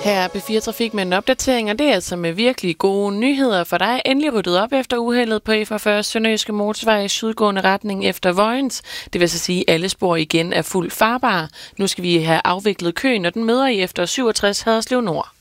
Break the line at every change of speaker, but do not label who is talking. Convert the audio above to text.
Her er B4 Trafik med en opdatering, og det er altså med virkelig gode nyheder for dig. Endelig ryddet op efter uheldet på E45 Sønderjyske Motorvej i sydgående retning efter Vojens. Det vil så sige, at alle spor igen er fuldt farbare. Nu skal vi have afviklet køen, og den møder I efter 67 Haderslev Nord.